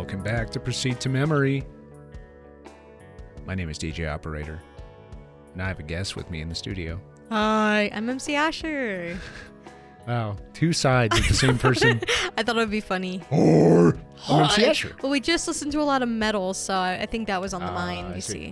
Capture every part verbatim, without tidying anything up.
Welcome back to Proceed to Memory. My name is D J Operator, and I have a guest with me in the studio. Hi, I'm M C Asher. Wow, two sides of the same person. I thought it would be funny. Or I'm M C Asher. Well, we just listened to a lot of metal, so I think that was on the Ah, mind, I you see. see.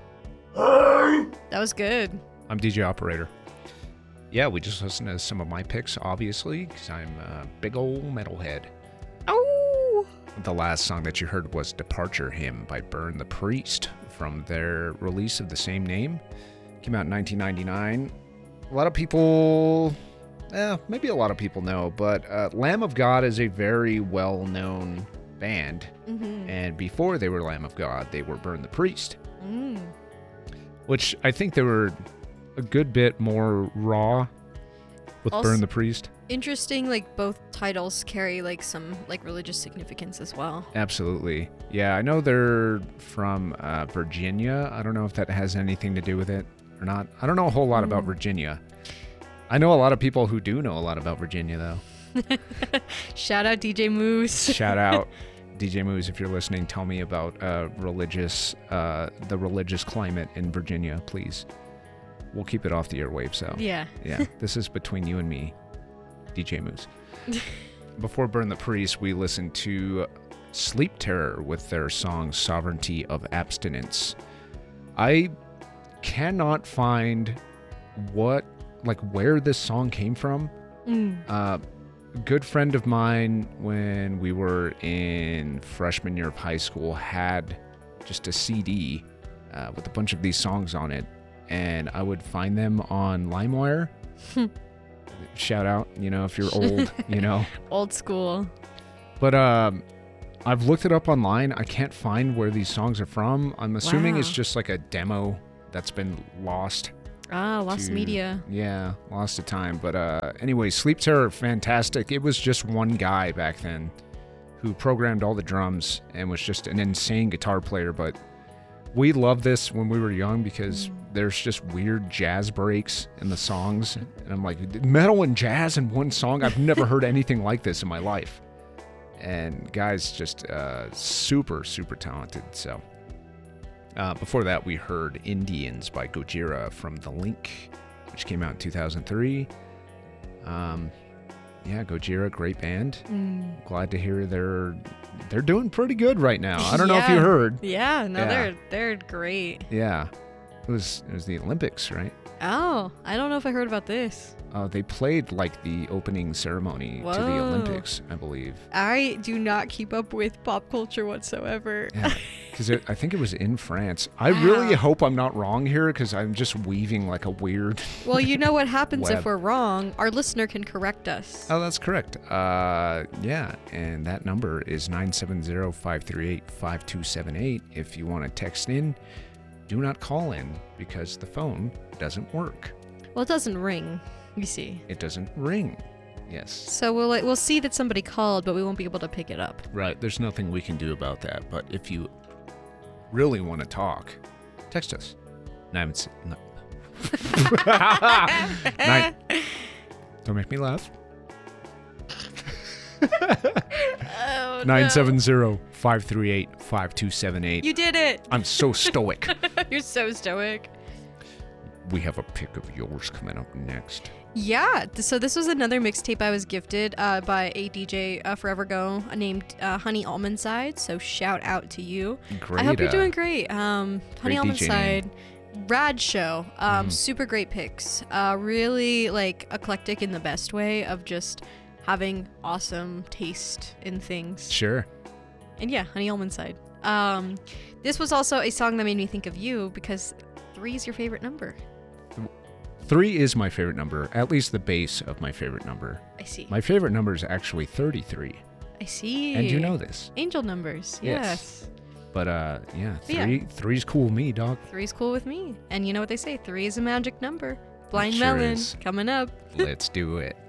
That was good. I'm D J Operator. Yeah, we just listened to some of my picks, obviously, because I'm a big old metalhead. Oh! The last song that you heard was Departure Hymn by Burn the Priest from their release of the same name. Came out in nineteen ninety-nine. A lot of people, eh, maybe a lot of people know, but uh, Lamb of God is a very well-known band. Mm-hmm. And before they were Lamb of God, they were Burn the Priest, Mm. which I think they were a good bit more raw with Also- Burn the Priest. Interesting, like, both titles carry, like, some, like, religious significance as well. Absolutely. Yeah, I know they're from uh, Virginia. I don't know if that has anything to do with it or not. I don't know a whole lot about Mm. Virginia. I know a lot of people who do know a lot about Virginia, though. Shout out D J Moose. Shout out D J Moose if you're listening. Tell me about uh, religious, uh, the religious climate in Virginia, please. We'll keep it off the airwaves, so. Yeah. Yeah, this is between you and me, D J Moose. Before Burn the Priest, we listened to Sleep Terror with their song Sovereignty of Abstinence. I cannot find what, like, where this song came from. Mm. Uh, a good friend of mine, when we were in freshman year of high school, had just a C D uh, with a bunch of these songs on it, and I would find them on LimeWire. Shout out, you know, if you're old, you know. Old school. But um, I've looked it up online. I can't find where these songs are from. I'm assuming it's Wow. just like a demo that's been lost. Ah, lost to- media. Yeah, lost to time. But uh, anyway, Sleep Terror, fantastic. It was just one guy back then who programmed all the drums and was just an insane guitar player. But we loved this when we were young because Mm. there's just weird jazz breaks in the songs. And I'm like, metal and jazz in one song? I've never heard anything like this in my life. And guys, just uh, super, super talented. So uh, before that, we heard Indians by Gojira from The Link, which came out in two thousand three. Um, yeah, Gojira, great band. Mm. Glad to hear they're they're doing pretty good right now. I don't know if you Yeah. heard. Yeah, no, Yeah. they're they're great. Yeah, it was it was the Olympics, right? Oh, I don't know if I heard about this. Uh, they played like the opening ceremony to the Whoa. Olympics, I believe. I do not keep up with pop culture whatsoever. Yeah, because I think it was in France. I really Wow. hope I'm not wrong here, because I'm just weaving like a weird. Well, you know what happens Web. if we're wrong? Our listener can correct us. Oh, that's correct. Uh, yeah, and that number is nine seven zero, five three eight, five two seven eight. If you want to text in, do not call in because the phone doesn't work. Well, it doesn't ring, you see. It doesn't ring. Yes. So we'll like, we'll see that somebody called, but we won't be able to pick it up. Right. There's nothing we can do about that. But if you really want to talk, text us. Nine. No. Nine. Don't make me laugh. Oh, Nine seven zero five three eight five two seven eight. You did it. I'm so stoic. You're so stoic. We have a pick of yours coming up next. Yeah, th- so this was another mixtape I was gifted uh, by a D J uh, forever ago named uh, Honey Almondside. So shout out to you. Great. I hope you're uh, doing great. Um, Honey great D J Almondside, rad show. Um, Mhm. Super great picks. Uh, really like eclectic in the best way of just having awesome taste in things. Sure. And yeah, Honey Almondside. Um, this was also a song that made me think of you because three is your favorite number. Three is my favorite number, at least the base of my favorite number. I see. My favorite number is actually thirty-three. I see. And you know this. Angel numbers. Yes. Yes. But uh, yeah, But yeah. three, three's cool with me, dog. Three's cool with me. And you know what they say? Three is a magic number. Blind sure Melon is. coming up. Let's do it.